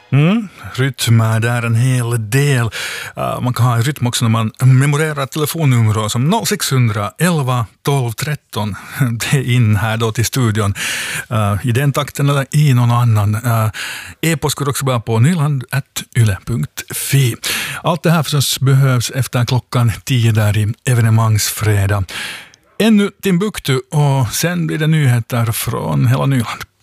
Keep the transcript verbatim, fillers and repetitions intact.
Mm, rytm är en hel del. Uh, man kan ha en rytm också när man memorerar telefonnummer som noll sex elva tolv tretton. Det är in här då till studion. Uh, I den takten eller i någon annan. Uh, E-post går också bara på nyland at yle punkt fi. Allt det här förstås behövs efter klockan tio där i evenemangsfredag. Ännu Timbuktu och sen blir det nyheter från hela Nyland.